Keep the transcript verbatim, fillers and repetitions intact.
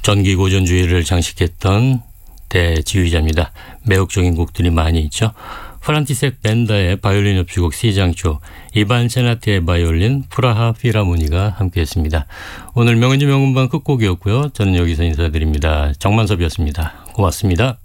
전기고전주의를 장식했던 대지휘자입니다. 매혹적인 곡들이 많이 있죠. 프란티색 벤다의 바이올린 협주곡 C장조, 이반 세나티의 바이올린, 프라하 필하모니가 함께했습니다. 오늘 명은지 명음반 끝곡이었고요. 저는 여기서 인사드립니다. 정만섭이었습니다. 고맙습니다.